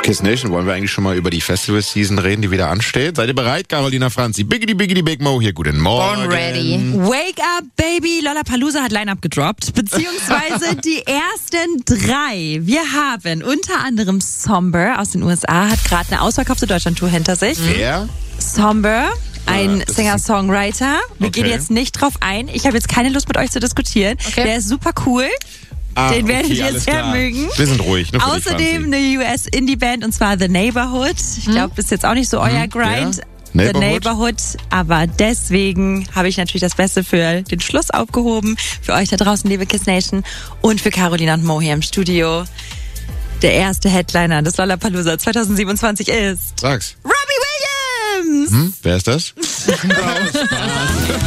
Kiss Nation, wollen wir eigentlich schon mal über die Festival-Season reden, die wieder ansteht? Seid ihr bereit, Carolina Franzi? Biggity, biggity, big Mo hier, guten Morgen. Born ready. Wake up, baby. Lollapalooza hat Line-Up gedroppt, beziehungsweise die ersten 3. Wir haben unter anderem Somber aus den USA, hat gerade eine ausverkaufte Deutschland-Tour hinter sich. Wer? Somber. Ein das ist Singer-Songwriter. Wir Okay. gehen jetzt nicht drauf ein. Ich habe jetzt keine Lust mit euch zu diskutieren. Okay. Der ist super cool. Den werdet ihr alles sehr klar. mögen. Wir sind ruhig. Nur für dich, Außerdem Franzi. eine US-Indie-Band und zwar The Neighborhood. Ich glaube, das ist jetzt auch nicht so euer Grind. Wer? The Neighborhood. Aber deswegen habe ich natürlich das Beste für den Schluss aufgehoben. Für euch da draußen, liebe Kiss Nation. Und für Carolina und Mo hier im Studio. Der erste Headliner des Lollapalooza 2027 ist Sag's. Robbie Williams. Wer ist das?